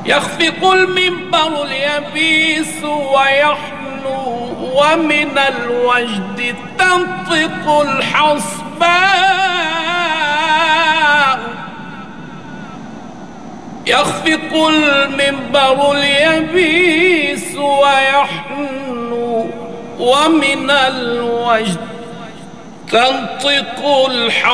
يخفق المنبر اليبيس ويحنو، ومن الوجد تنطق الحصباء. يخفق المنبر اليبيس ويحنو، ومن الوجد تنطق الحصباء.